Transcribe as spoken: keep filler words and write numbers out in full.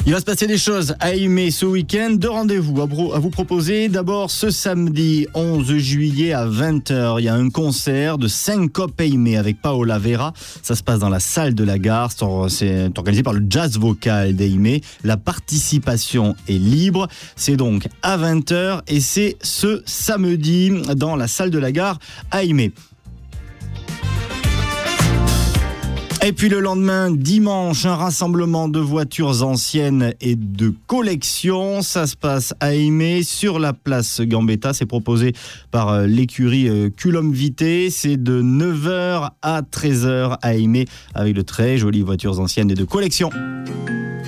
Il va se passer des choses à Aimé ce week-end. Deux rendez-vous à, bro- à vous proposer. D'abord, ce samedi onze juillet à vingt heures, il y a un concert de Syncope Aimé avec Paola Vera. Ça se passe dans la salle de la gare. C'est organisé par le jazz vocal d'Aimé. La participation est libre. C'est donc à vingt heures et c'est ce samedi dans la salle de la gare à Aimé. Et puis le lendemain, dimanche, un rassemblement de voitures anciennes et de collections. Ça se passe à Aimé, sur la place Gambetta. C'est proposé par l'écurie Coulomb Vité. C'est de neuf heures à treize heures à Aimé, avec de très jolies voitures anciennes et de collections.